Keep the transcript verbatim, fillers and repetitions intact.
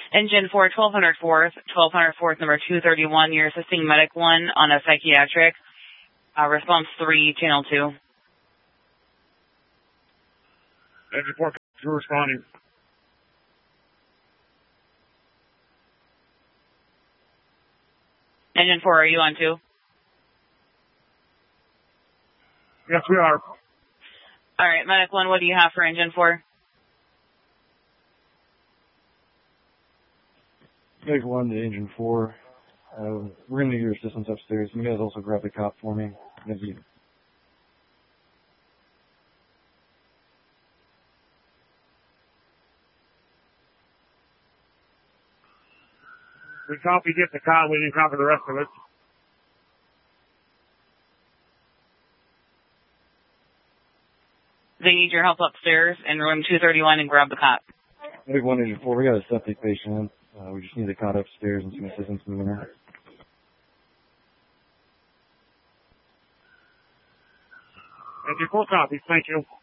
Engine four, twelve hundred fourth, twelve hundred fourth, number two thirty-one. You're assisting Medic one on a psychiatric. Uh, response three, channel two. Engine four, two responding. Engine four, are you on two? Yes, we are. All right, Medic one, what do you have for Engine four? Medic one to Engine four. Uh, we're going to need your assistance upstairs. You guys also grab the cop for me. Thank you. We copy, get the cop. We didn't copy the rest of it. They need your help upstairs in room two thirty-one and grab the cop. Medic one, Engine four. We got a septic patient. Uh, we just need the cop upstairs and some assistance moving her. Engine four copies. Thank you.